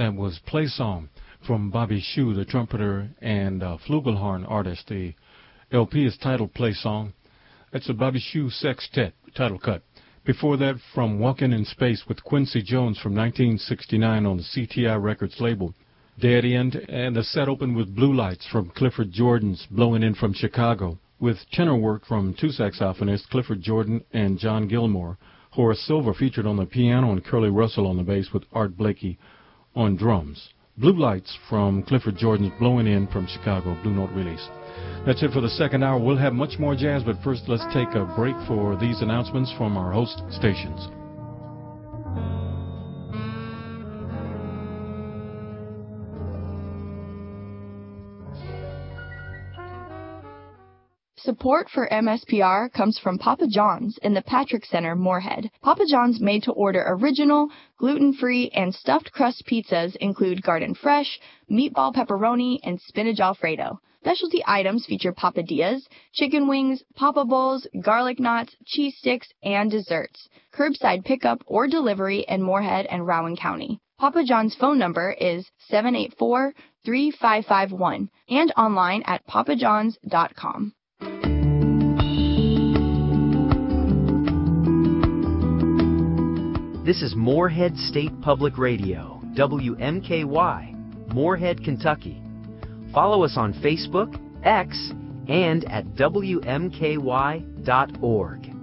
That was Play Song from Bobby Shew, the trumpeter and flugelhorn artist. The LP is titled Play Song. That's a Bobby Shew Sextet title cut. Before that, from Walking in Space with Quincy Jones from 1969 on the CTI Records label. Dead End, and the set opened with Blue Lights from Clifford Jordan's Blowing In from Chicago, with tenor work from two saxophonists, Clifford Jordan and John Gilmore. Horace Silver featured on the piano and Curly Russell on the bass with Art Blakey on drums. Blue Lights from Clifford Jordan's Blowing In from Chicago, Blue Note release. That's it for the second hour. We'll have much more jazz, but first let's take a break for these announcements from our host stations. Support for MSPR comes from Papa John's in the Patrick Center, Moorhead. Papa John's made-to-order original, gluten-free, and stuffed crust pizzas include garden fresh, meatball pepperoni, and spinach alfredo. Specialty items feature papadillas, chicken wings, papa bowls, garlic knots, cheese sticks, and desserts. Curbside pickup or delivery in Moorhead and Rowan County. Papa John's phone number is 784-3551 and online at papajohns.com. This is Moorhead State Public Radio, WMKY, Moorhead, Kentucky. Follow us on Facebook, X, and at WMKY.org.